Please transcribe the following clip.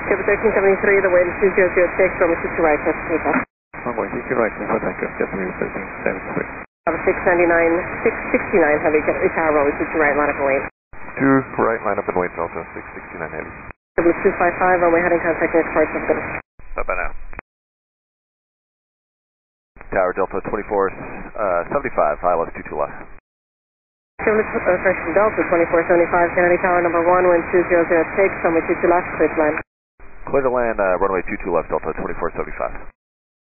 Cable 1373, the wind 2006, runway 22 right, test take off. Runway 22 right, thank you. Japanese 1373. 669 heavy, retire runway 22 right, line up and wait. 2 right, line up and wait, Delta 669 heavy. Cable 255, runway heading contact next part, so good. Bye-bye now. Tower Delta 2475, ILS 22 left. Cable Delta 2475, Kennedy Tower number 1, wind 200, take, runway 22 left, clear to land. Clear to land, runway 22 left, Delta 2475.